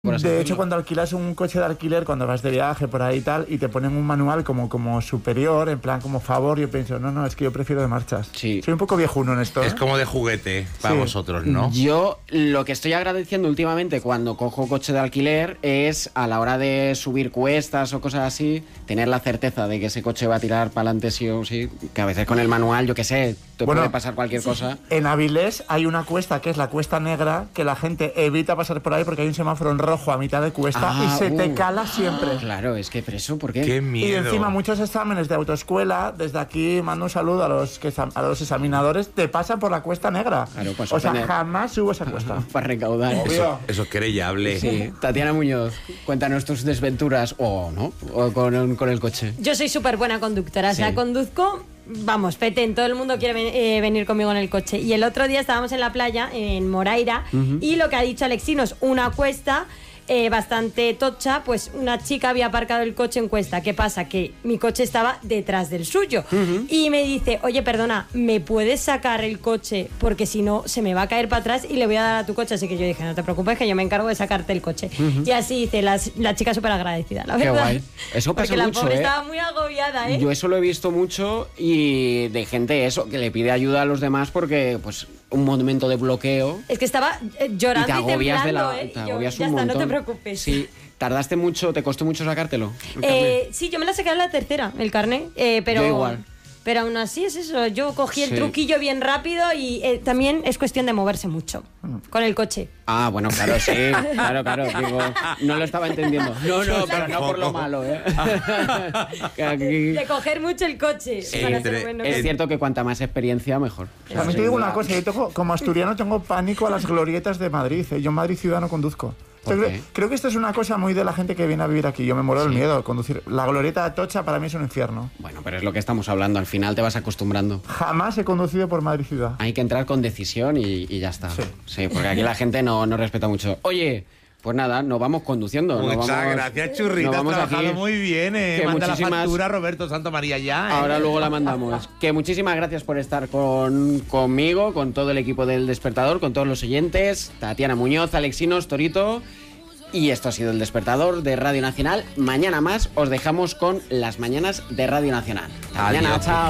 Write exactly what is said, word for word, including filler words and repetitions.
De hecho, cuando alquilas un coche de alquiler, cuando vas de viaje por ahí y tal, y te ponen un manual como, como superior, en plan como favor, yo pienso, no, no, es que yo prefiero de marchas. Sí. Soy un poco viejuno en esto, ¿eh? Es como de juguete para Sí. vosotros, ¿no? Yo lo que estoy agradeciendo últimamente cuando cojo coche de alquiler es a la hora de subir cuestas o cosas así, tener la certeza de que ese coche va a tirar para adelante sí o sí, que a veces con el manual, yo qué sé, te Bueno, puede pasar cualquier cosa. En Avilés hay una cuesta que es la Cuesta Negra, que la gente evita pasar por ahí porque hay un semáforo en rojo a mitad de cuesta Ah, y se uh. te cala siempre. Claro, es que preso, ¿por qué? ¡Qué Y miedo! encima muchos exámenes de autoescuela, desde aquí mando un saludo a los que a los examinadores, te pasan por la Cuesta Negra. Claro, pues o sea, aprender. jamás subo esa cuesta. Para recaudar. Obvio. Eso es querellable. Sí. Tatiana Muñoz, cuéntanos tus desventuras, o no, o con, con el coche. Yo soy súper buena conductora, Sí. o sea, conduzco, vamos, petén, todo el mundo quiere ven- eh, venir conmigo en el coche. Y el otro día estábamos en la playa, en Moraira, Ujú. y lo que ha dicho Alexinos, una cuesta eh, bastante tocha, pues una chica había aparcado el coche en cuesta. ¿Qué pasa? Que mi coche estaba detrás del suyo. Ujú. Y me dice, oye, perdona, ¿me puedes sacar el coche? Porque si no, se me va a caer para atrás y le voy a dar a tu coche. Así que yo dije, no te preocupes, que yo me encargo de sacarte el coche. Ujú. Y así dice, la, la chica súper agradecida, la Qué verdad. guay. Eso pasa Porque la mucho, pobre ¿eh? estaba muy agobiada, ¿eh? Yo eso lo he visto mucho y de gente eso, que le pide ayuda a los demás porque, pues, un momento de bloqueo Es que estaba eh, llorando y te y, agobias de temblando, la... ¿eh? Te Y yo, agobias ya un está, no montón. te preocupes. Sí. ¿Tardaste mucho? ¿Te costó mucho sacártelo? el Eh, carnet? sí, yo me la saqué en la tercera, el carnet, eh, pero... Yo igual. Pero aún así es eso, yo cogí el Sí. truquillo bien rápido y eh, también es cuestión de moverse mucho con el coche. Ah, bueno, claro, sí. Claro, claro. Digo, no lo estaba entendiendo. No, no, pero no por lo malo, ¿eh? Que aquí- De coger mucho el coche. para entre- ser bueno. Es cierto que cuanta más experiencia, mejor. También te digo una cosa, yo tengo, como asturiano tengo pánico a las glorietas de Madrid, ¿eh? Yo en Madrid ciudad no conduzco. ¿Por Yo qué? creo, creo que esto es una cosa muy de la gente que viene a vivir aquí. Yo me muero del Sí. miedo a conducir. La glorieta de Atocha para mí es un infierno. Bueno, pero es lo que estamos hablando. Al final te vas acostumbrando. Jamás he conducido por Madrid ciudad. Hay que entrar con decisión y, y ya está. Sí. Sí, porque aquí la gente no, no respeta mucho. Oye, pues nada, nos vamos conduciendo. nos Muchas vamos- gracias, Churrita. nos Has vamos trabajado aquí. muy bien, eh. Que Manda muchísimas- la factura, Roberto Santa María, ya, eh. Ahora luego la mandamos. Que muchísimas gracias por estar con, conmigo, con todo el equipo del Despertador, con todos los oyentes. Tatiana Muñoz, Alexinos, Torito. Y esto ha sido el Despertador de Radio Nacional. Mañana más os dejamos con las mañanas de Radio Nacional. Hasta mañana, Adiós. chao.